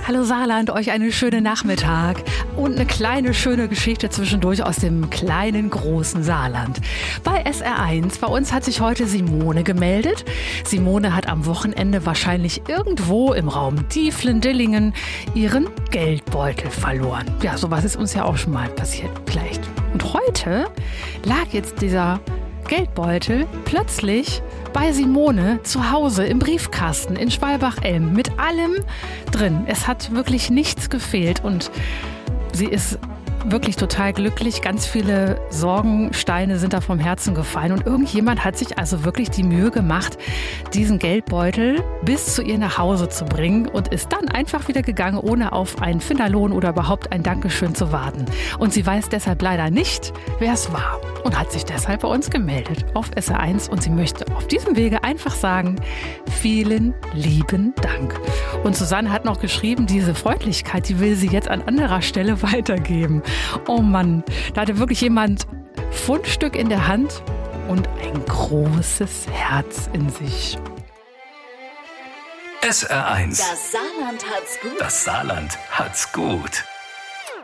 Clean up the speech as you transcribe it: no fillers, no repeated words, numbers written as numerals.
Hallo Saarland, euch einen schönen Nachmittag und eine kleine schöne Geschichte zwischendurch aus dem kleinen großen Saarland. Bei SR1, bei uns hat sich heute Simone gemeldet. Simone hat am Wochenende wahrscheinlich irgendwo im Raum Dieflen-Dillingen ihren Geldbeutel verloren. Ja, sowas ist uns ja auch schon mal passiert, vielleicht. Und heute lag jetzt dieser Geldbeutel plötzlich bei Simone zu Hause im Briefkasten in Schwalbach-Elm mit allem drin. Es hat wirklich nichts gefehlt und sie ist wirklich total glücklich. Ganz viele Sorgensteine sind da vom Herzen gefallen und irgendjemand hat sich also wirklich die Mühe gemacht, diesen Geldbeutel bis zu ihr nach Hause zu bringen und ist dann einfach wieder gegangen, ohne auf einen Finderlohn oder überhaupt ein Dankeschön zu warten. Und sie weiß deshalb leider nicht, wer es war und hat sich deshalb bei uns gemeldet auf SR1 und sie möchte auf diesem Wege einfach sagen, vielen lieben Dank. Und Susanne hat noch geschrieben, diese Freundlichkeit, die will sie jetzt an anderer Stelle weitergeben. Oh Mann, da hatte wirklich jemand Fundstück in der Hand und ein großes Herz in sich. SR1. Das Saarland hat's gut. Das Saarland hat's gut.